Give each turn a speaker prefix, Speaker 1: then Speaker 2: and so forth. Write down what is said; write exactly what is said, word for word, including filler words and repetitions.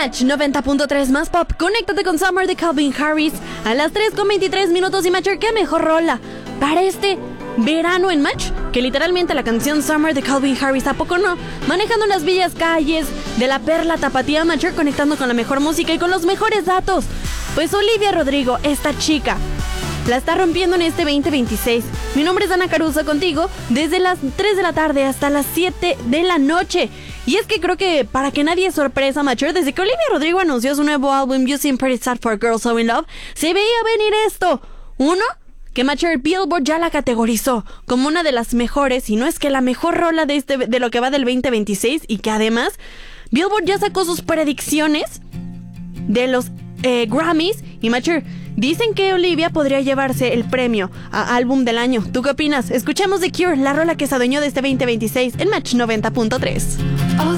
Speaker 1: Match noventa punto tres más pop. Conéctate con Summer de Calvin Harris a las tres con veintitrés minutos. Y Matcher, ¿qué mejor rola para este verano en Match? Que literalmente la canción Summer de Calvin Harris, ¿a poco no? Manejando las bellas calles de la perla tapatía, Matcher, conectando con la mejor música y con los mejores datos. Pues Olivia Rodrigo, esta chica, la está rompiendo en este veinte veintiséis. Mi nombre es Ana Caruso, contigo desde las tres de la tarde hasta las siete de la noche. Y es que creo que para que nadie es sorpresa, Matcher, desde que Olivia Rodrigo anunció su nuevo álbum You Seem Pretty Sad for Girls So In Love, se veía venir esto. Uno, que Matcher, Billboard ya la categorizó como una de las mejores, y no es que la mejor rola de, este, de lo que va del veinte veintiséis, y que además Billboard ya sacó sus predicciones de los eh, Grammys. Y Matcher, dicen que Olivia podría llevarse el premio a álbum del año. ¿Tú qué opinas? Escuchemos The Cure, la rola que se adueñó de este veinte veintiséis en Match noventa punto tres.